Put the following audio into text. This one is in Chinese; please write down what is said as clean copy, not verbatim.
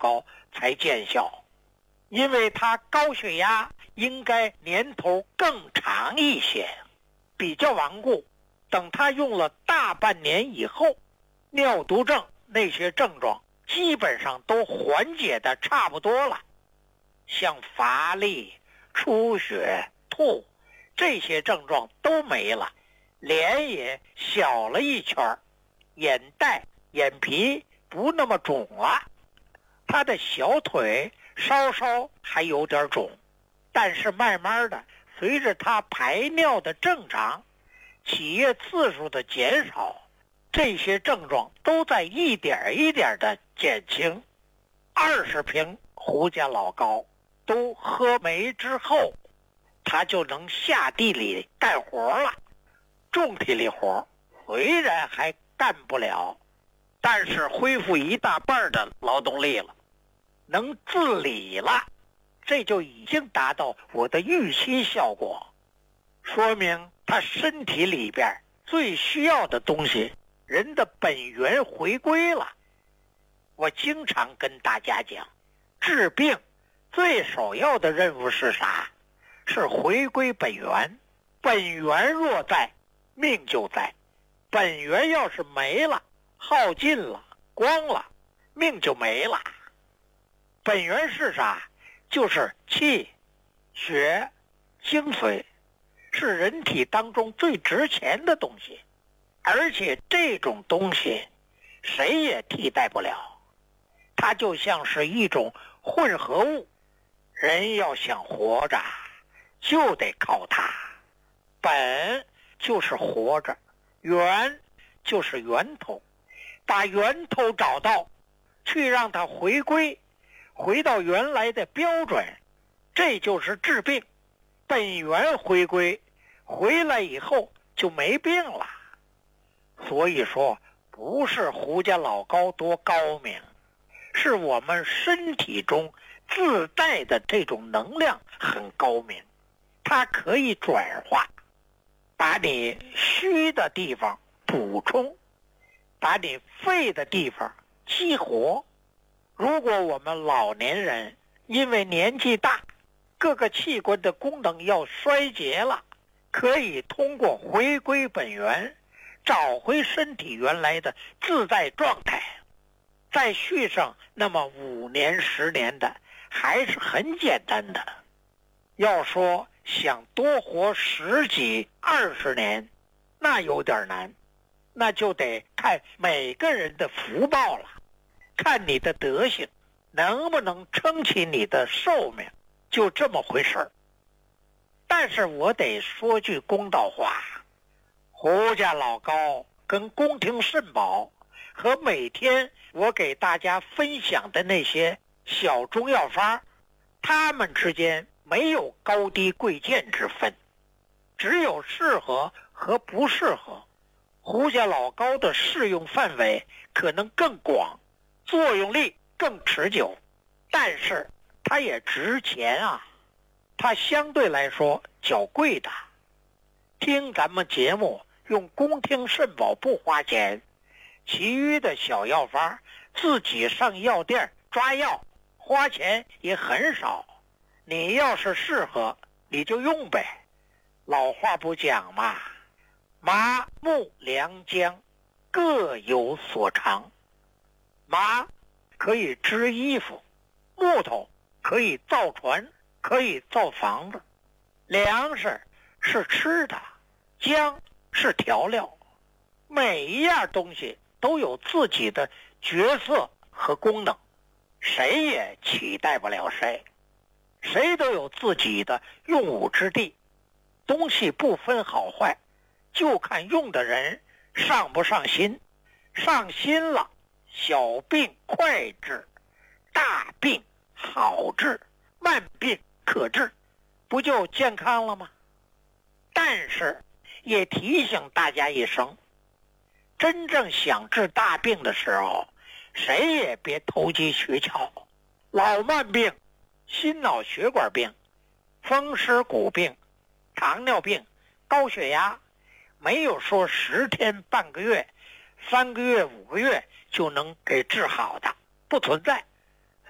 膏才见效，因为他高血压应该年头更长一些，比较顽固。等他用了大半年以后，尿毒症那些症状基本上都缓解的差不多了，像乏力、出血、吐这些症状都没了，脸也小了一圈，眼袋、眼皮不那么肿了。他的小腿稍稍还有点肿，但是慢慢的随着他排尿的正常，起夜次数的减少，这些症状都在一点一点的减轻。20瓶胡家老膏都喝没之后，他就能下地里干活了。重体力活虽然还干不了，但是恢复一大半的劳动力了，能自理了，这就已经达到我的预期效果，说明他身体里边最需要的东西，人的本源回归了。我经常跟大家讲，治病最首要的任务是啥？是回归本源。本源若在，命就在。本源要是没了，耗尽了，光了，命就没了。本源是啥？就是气、血、精髓，是人体当中最值钱的东西，而且这种东西谁也替代不了，它就像是一种混合物，人要想活着就得靠它。本就是活着，源就是源头，把源头找到，去让它回归，回到原来的标准，这就是治病。本源回归，回来以后就没病了。所以说，不是胡家老膏多高明，是我们身体中自带的这种能量很高明，它可以转化，把你虚的地方补充，把你废的地方激活。如果我们老年人因为年纪大，各个器官的功能要衰竭了，可以通过回归本源，找回身体原来的自在状态，再续上那么5年10年的，还是很简单的。要说想多活10几20年，那有点难，那就得看每个人的福报了，看你的德行能不能撑起你的寿命，就这么回事儿。但是我得说句公道话，胡家老膏跟宫廷肾宝和每天我给大家分享的那些小中药方，它们之间没有高低贵贱之分，只有适合和不适合。胡家老膏的适用范围可能更广，作用力更持久，但是它也值钱啊，它相对来说较贵的。听咱们节目用宫廷肾宝不花钱，其余的小药方自己上药店抓药，花钱也很少。你要是适合你就用呗。老话不讲嘛，麻木良姜各有所长。麻可以织衣服，木头可以造船，可以造房子，粮食是吃的，姜是调料，每一样东西都有自己的角色和功能，谁也取代不了谁，谁都有自己的用武之地。东西不分好坏，就看用的人上不上心。上心了，小病快治，大病好治，慢病可治，不就健康了吗？但是也提醒大家一声，真正想治大病的时候，谁也别投机取巧。老慢病、心脑血管病、风湿骨病、糖尿病、高血压，没有说10天半个月、3个月5个月就能给治好的，不存在。